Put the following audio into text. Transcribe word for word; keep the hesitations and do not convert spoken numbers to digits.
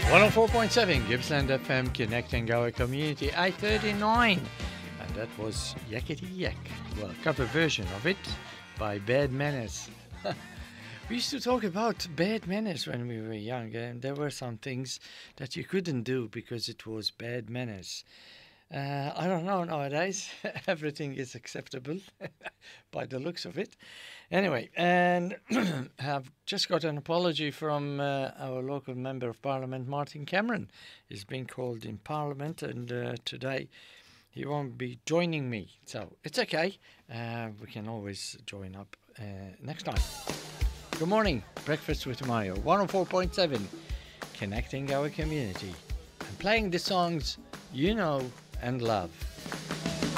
one oh four point seven Gippsland F M, connecting our community, eight thirty-nine. And that was Yakety Yak. Well, a cover version of it by Bad Manners. We used to talk about bad manners when we were young, and there were some things that you couldn't do because it was bad manners. Uh, I don't know nowadays. Everything is acceptable by the looks of it. Anyway, and have just got an apology from uh, our local member of Parliament, Martin Cameron. He's been called in Parliament, and uh, today he won't be joining me. So it's okay. Uh, we can always join up uh, next time. Good morning. Breakfast with Mario. one oh four point seven. Connecting our community. And playing the songs you know and love.